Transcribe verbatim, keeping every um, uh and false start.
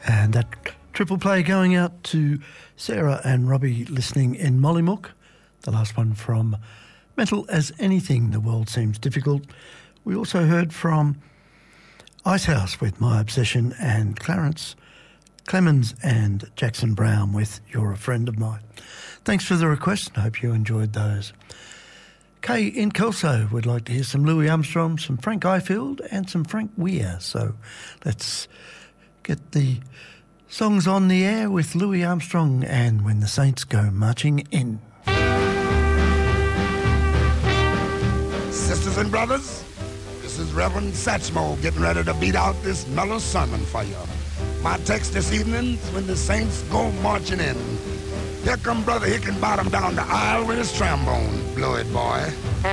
And that triple play going out to Sarah and Robbie listening in Mollymook. The last one from Mental as Anything, The World Seems Difficult. We also heard from Icehouse with My Obsession and Clarence Clemens and Jackson Brown with You're a Friend of Mine. Thanks for the request. I hope you enjoyed those. Kay in Kelso would like to hear some Louis Armstrong, some Frank Ifield and some Frank Weir. So let's get the songs on the air with Louis Armstrong and When the Saints Go Marching In. Sisters and brothers, this is Reverend Satchmo getting ready to beat out this mellow sermon for you. My text this evening is When the Saints Go Marching In. Here come Brother Hickenbottom down the aisle with his trombone. Blow it, boy.